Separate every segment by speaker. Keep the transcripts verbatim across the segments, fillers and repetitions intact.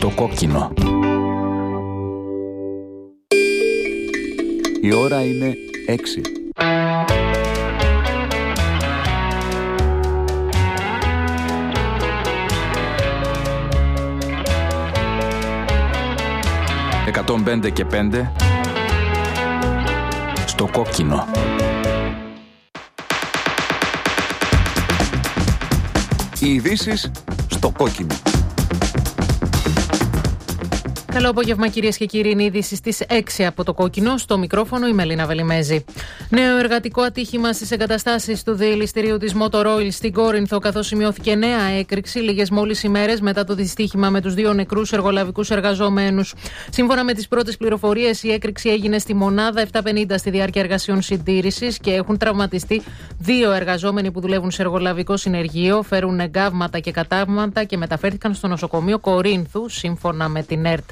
Speaker 1: στο κόκκινο. Η ώρα είναι έξι. εκατόν πέντε και πέντε στο κόκκινο. Οι ειδήσεις στο κόκκινο.
Speaker 2: Καλό απόγευμα, κυρίες και κύριοι. Είναι η είδηση στις έξι από το κόκκινο. Στο μικρόφωνο η Μελίνα Βελιμέζη. Νέο εργατικό ατύχημα στις εγκαταστάσεις του διελιστηρίου της Motor Oil στην Κόρινθο, καθώς σημειώθηκε νέα έκρηξη λίγες μόλις ημέρες μετά το δυστύχημα με τους δύο νεκρούς εργολαβικούς εργαζομένους. Σύμφωνα με τις πρώτες πληροφορίες, η έκρηξη έγινε στη μονάδα επτακόσια πενήντα στη διάρκεια εργασιών συντήρησης και έχουν τραυματιστεί δύο εργαζόμενοι που δουλεύουν σε εργολαβικό συνεργείο, φέρουν εγκάβματα και κατάγματα και μεταφέρθηκαν στο νοσοκομείο Κορίνθου, σύμφωνα με την ΕΡΤ.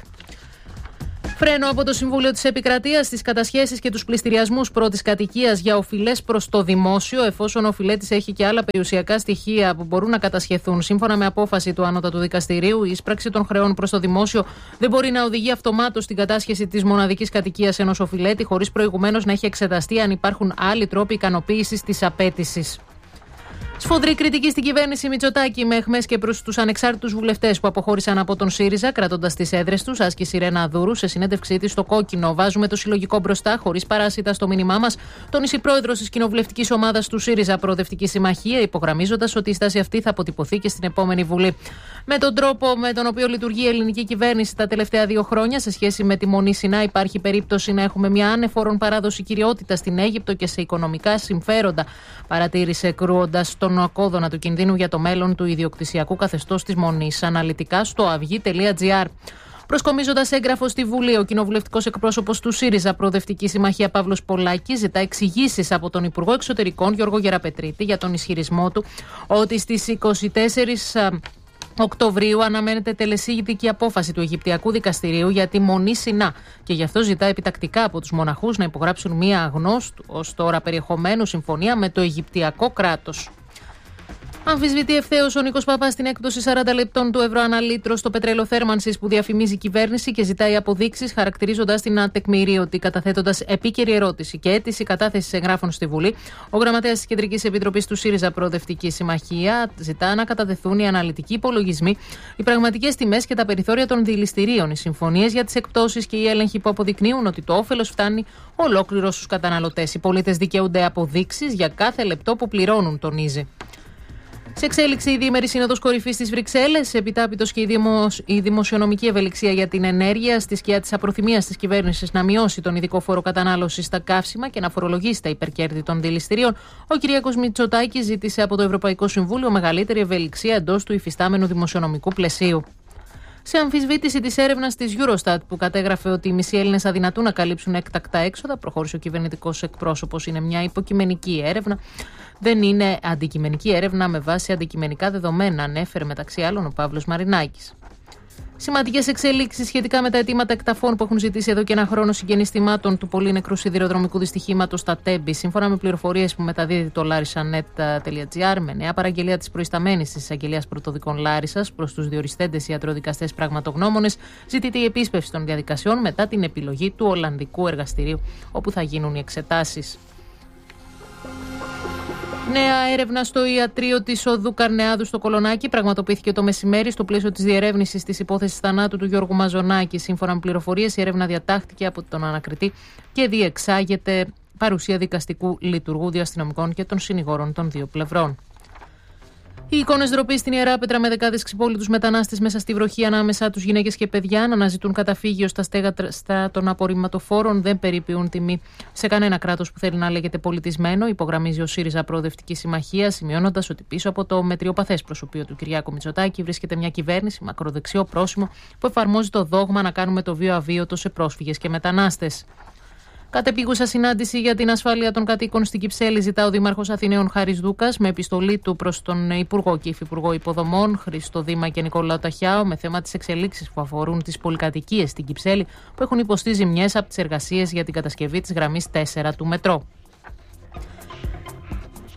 Speaker 2: Φρένο από το Συμβούλιο της Επικρατείας στις κατασχέσεις και τους πληστηριασμούς πρώτης κατοικίας για οφειλές προς το δημόσιο, εφόσον ο οφειλέτης έχει και άλλα περιουσιακά στοιχεία που μπορούν να κατασχεθούν. Σύμφωνα με απόφαση του Ανώτατου Δικαστηρίου, η εισπράξη των χρεών προς το δημόσιο δεν μπορεί να οδηγεί αυτομάτως στην κατάσχεση της μοναδικής κατοικίας ενός οφειλέτη, χωρίς προηγουμένως να έχει εξεταστεί αν υπάρχουν άλλοι τρόποι ικανοποίησης της απέτησης. Σφοδρή κριτική στην κυβέρνηση Μητσοτάκη με αιχμές και προς τους ανεξάρτητους βουλευτές που αποχώρησαν από τον ΣΥΡΙΖΑ, κρατώντας τις έδρες τους, άσκησε η Ρένα Δούρου σε συνέντευξή της στο κόκκινο. Βάζουμε το συλλογικό μπροστά, χωρίς παράσιτα στο μήνυμά μας, τόνισε η πρόεδρος της κοινοβουλευτικής ομάδας του ΣΥΡΙΖΑ Προοδευτική Συμμαχία, υπογραμμίζοντας ότι η στάση αυτή θα αποτυπωθεί και στην επόμενη Βουλή. Με τον τρόπο με τον οποίο λειτουργεί η ελληνική κυβέρνηση τα τελευταία δύο χρόνια, σε σχέση με τη Μονή Σινά, υπάρχει περίπτωση να έχουμε μια ανεφόρον παράδοση κυριότητα στην Αίγυπτο και σε οικονομικά συμφέροντα, παρατήρησε, κρούοντας τον ακόδωνα του κινδύνου για το μέλλον του ιδιοκτησιακού καθεστώς της Μονής. Αναλυτικά στο αυγή τελεία τζι άρ. Προσκομίζοντας έγγραφο στη Βουλή, ο κοινοβουλευτικός εκπρόσωπος του ΣΥΡΙΖΑ Προοδευτική Συμμαχία Παύλος Πολάκης ζητά εξηγήσεις από τον Υπουργό Εξωτερικών Γιώργο Γεραπετρίτη για τον ισχυρισμό του ότι στις είκοσι τέσσερις Οκτωβρίου αναμένεται τελεσίγητικη απόφαση του Αιγυπτιακού Δικαστηρίου για τη Μονή Σινά και γι' αυτό ζητά επιτακτικά από τους μοναχούς να υπογράψουν μία αγνώστου ως τώρα περιεχομένου συμφωνία με το Αιγυπτιακό κράτος. Αμφισβητεί ευθέως ο Νίκος Παπάς την έκπτωση σαράντα λεπτών του ευρώ ανά λίτρο στο πετρέλαιο θέρμανσης που διαφημίζει η κυβέρνηση και ζητάει αποδείξεις, χαρακτηρίζοντας την ατεκμηρίωτη, καταθέτοντας επίκαιρη ερώτηση και αίτηση κατάθεσης εγγράφων στη Βουλή. Ο γραμματέας της Κεντρικής Επιτροπής του ΣΥΡΙΖΑ Προοδευτική Συμμαχία ζητά να κατατεθούν οι αναλυτικοί υπολογισμοί, οι πραγματικές τιμές και τα περιθώρια των δηληστηρίων, οι συμφωνίες για τις εκπτώσεις και οι έλεγχοι που αποδεικνύουν ότι το όφελος φτάνει ολόκληρο στους καταναλωτές. Οι πολίτες δικαιούνται αποδείξεις για κάθε λεπτό που πληρώνουν, τονίζει. Σε εξέλιξη η διήμερη Σύνοδος Κορυφής στις Βρυξέλλες, επιτάπητος και η, δημοσ... η δημοσιονομική ευελιξία για την ενέργεια, στη σκιά της απροθυμίας της κυβέρνησης να μειώσει τον ειδικό φόρο κατανάλωσης στα καύσιμα και να φορολογήσει τα υπερκέρδη των δηληστηρίων, ο Κυριάκος Μητσοτάκης ζήτησε από το Ευρωπαϊκό Συμβούλιο μεγαλύτερη ευελιξία εντός του υφιστάμενου δημοσιονομικού πλαισίου. Σε αμφισβήτηση της έρευνας της Eurostat που κατέγραφε ότι οι μισοί Έλληνες αδυνατούν να καλύψουν έκτακτα έξοδα, προχώρησε ο κυβερνητικός εκπρόσωπος. Είναι μια υποκειμενική έρευνα. Δεν είναι αντικειμενική έρευνα με βάση αντικειμενικά δεδομένα, ανέφερε μεταξύ άλλων ο Παύλος Μαρινάκης. Σημαντικές εξελίξεις σχετικά με τα αιτήματα εκταφών που έχουν ζητήσει εδώ και ένα χρόνο συγγενείς θυμάτων του πολύ νεκρού σιδηροδρομικού δυστυχήματος στα Τέμπη. Σύμφωνα με πληροφορίες που μεταδίδει το λάρισαnet τελεία τζι άρ, με νέα παραγγελία της προϊσταμένης της Εισαγγελίας Πρωτοδικών Λάρισσας προς τους διοριστέντες ιατροδικαστές πραγματογνώμονες, ζητείται η επίσπευση των διαδικασιών μετά την επιλογή του Ολλανδικού Εργαστηρίου, όπου θα γίνουν οι εξετάσεις. Νέα έρευνα στο ιατρείο της Οδού Καρνεάδου στο Κολονάκι πραγματοποιήθηκε το μεσημέρι στο πλαίσιο της διερεύνησης της υπόθεσης θανάτου του Γιώργου Μαζονάκη. Σύμφωνα με πληροφορίες, η έρευνα διατάχθηκε από τον ανακριτή και διεξάγεται παρουσία δικαστικού λειτουργού, διαστυνομικών και των συνηγόρων των δύο πλευρών. Οι εικόνες ντροπής στην Ιεράπετρα με δεκάδες ξυπόλοιτους μετανάστες μέσα στη βροχή, ανάμεσά τους γυναίκες και παιδιά, να αναζητούν καταφύγιο στα στέγαστα των απορριμματοφόρων δεν περιποιούν τιμή σε κανένα κράτος που θέλει να λέγεται πολιτισμένο, υπογραμμίζει ο ΣΥΡΙΖΑ Προοδευτική Συμμαχία, σημειώνοντας ότι πίσω από το μετριοπαθές προσωπείο του Κυριάκου Μητσοτάκη βρίσκεται μια κυβέρνηση μακροδεξιό πρόσημο που εφαρμόζει το δόγμα να κάνουμε το βίο αβίωτο σε πρόσφυγες και μετανάστες. Κατεπίγουσα συνάντηση για την ασφάλεια των κατοίκων στην Κυψέλη ζητά ο Δήμαρχος Αθηναίων Χάρης Δούκας με επιστολή του προς τον Υπουργό και Υφυπουργό Υποδομών Χρήστο Δήμα και Νικόλαο Ταχιάο με θέμα τις εξελίξεις που αφορούν τις πολυκατοικίες στην Κυψέλη που έχουν υποστεί ζημιές από τις εργασίες για την κατασκευή της γραμμής τέσσερα του μετρό.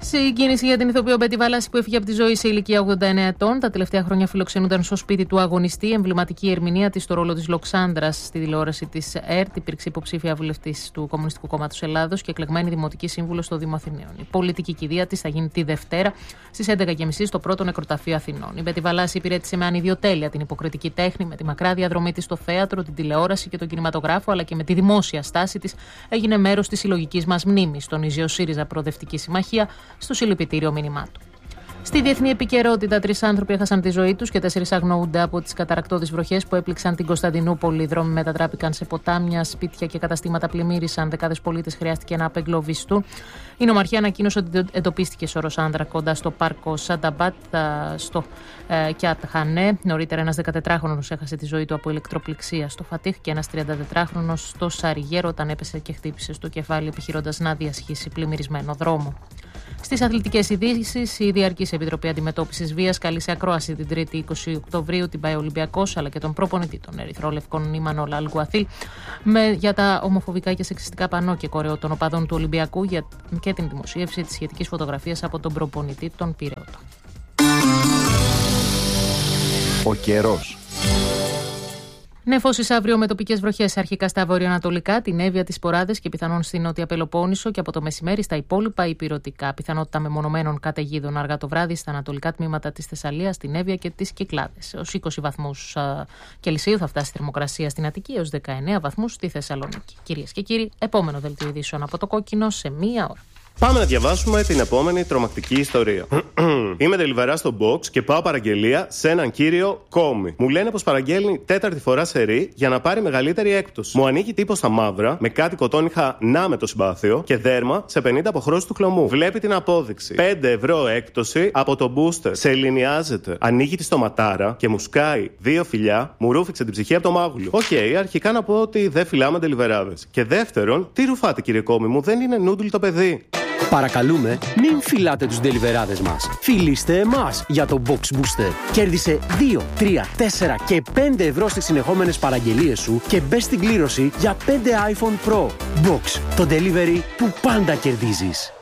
Speaker 2: Συγκίνηση για την ηθοποιό Μπέτη Βαλάση που έφυγε από τη ζωή σε ηλικία ογδόντα εννέα ετών. Τα τελευταία χρόνια φιλοξενούνταν στο σπίτι του αγωνιστή. Εμβληματική ερμηνεία της στο ρόλο της Λοξάνδρας στη τηλεόραση της ΕΡΤ. Υπήρξε υποψήφια βουλευτής του Κομμουνιστικού Κόμματος Ελλάδος και εκλεγμένη δημοτική σύμβουλος στο Δήμο Αθηναίων. Η πολιτική κηδεία της θα γίνει τη Δευτέρα στις έντεκα και μισή στο πρώτο νεκροταφείο Αθηνών. Η Μπέτη Βαλάση υπηρέτησε με ανιδιοτέλεια την υποκριτική τέχνη, με τη μακρά διαδρομή της στο θέατρο, την τηλεόραση και τον κινηματογράφο, αλλά και με τη δημόσια στάση της έγινε μέρος της συλλογικής μας μνήμης, τονίζει ο ΣΥΡΙΖΑ Προοδευτική Συμμαχία στο συλληπιτήριο μήνυμά του. Στη διεθνή επικαιρότητα, τρεις άνθρωποι έχασαν τη ζωή τους και τέσσερις αγνοούνται από τις καταρρακτώδεις βροχές που έπληξαν την Κωνσταντινούπολη. Οι δρόμοι μετατράπηκαν σε ποτάμια, σπίτια και καταστήματα πλημμύρησαν. Δεκάδες πολίτες χρειάστηκε να απεγκλωβιστούν. Η νομαρχία ανακοίνωσε ότι εντοπίστηκε σωρός άνδρα κοντά στο πάρκο Σανταμπάτ, στο ε, Κιάτ Χανέ. Νωρίτερα, ένας δεκατετράχρονος έχασε τη ζωή του από ηλεκτροπληξία στο Φατίχ και ένας τριαντατετράχρονος στο Σαριγέρο όταν έπεσε και χτύπησε στο κεφάλι, επιχειρώντας να διασχίσει πλημμυρισμένο δρόμο. Στις αθλητικές ειδήσεις, η Διαρκής Επιτροπή Αντιμετώπισης Βίας καλεί σε ακρόαση την Τρίτη είκοσι Οκτωβρίου την ΠΑΕ Ολυμπιακός αλλά και τον προπονητή των Ερυθρόλευκων Ιμανόλα Αλγκουαθίλ για τα ομοφοβικά και σεξιστικά πανό και κορεό των οπαδών του Ολυμπιακού για, και την δημοσίευση της σχετικής φωτογραφίας από τον προπονητή των Πειραιώτων.
Speaker 1: Ο καιρός.
Speaker 2: Νεφώσεις αύριο με τοπικές βροχές αρχικά στα βορειοανατολικά, την Εύβοια, τις Ποράδες και πιθανόν στην Νότια Πελοπόννησο και από το μεσημέρι στα υπόλοιπα υπηρωτικά. Πιθανότητα μεμονωμένων καταιγίδων αργά το βράδυ στα ανατολικά τμήματα της Θεσσαλίας, στην Εύβοια και τις Κυκλάδες. Ως είκοσι βαθμούς Κελσίου θα φτάσει η θερμοκρασία στην Αττική έως δεκαεννέα βαθμούς στη Θεσσαλονίκη. Κυρίες και κύριοι, επόμενο δελτίο ειδήσεων από το Κόκκινο σε μία ώρα.
Speaker 3: Πάμε να διαβάσουμε την επόμενη τρομακτική ιστορία. Είμαι τελιβερά στο box και πάω παραγγελία σε έναν κύριο Κόμι. Μου λένε πως παραγγέλνει τέταρτη φορά σερί για να πάρει μεγαλύτερη έκπτωση. Μου ανήκει τύπος στα μαύρα, με κάτι κοτόνιχα να με το συμπάθειο και δέρμα σε πενήντα αποχρώσεις του χλωμού. Βλέπει την απόδειξη. πέντε ευρώ έκπτωση από το booster. Σε ελληνιάζεται. Ανοίγει τη στοματάρα και μου σκάει δύο φιλιά, μου ρούφηξε την ψυχή από το μάγουλο. Οκ, okay, αρχικά να πω ότι δεν φυλάμε τελιβεράδες. Και δεύτερον, τι ρουφάτε κύριε Κόμι μου, δεν είναι νούντλ το παιδί.
Speaker 4: Παρακαλούμε, μην φιλάτε τους ντελιβεράδες μας. Φιλήστε εμάς για το Box Booster. Κέρδισε δύο, τρία, τέσσερα και πέντε ευρώ στις συνεχόμενες παραγγελίες σου και μπες στην κλήρωση για πέντε iPhone Pro. Box, το delivery που πάντα κερδίζεις.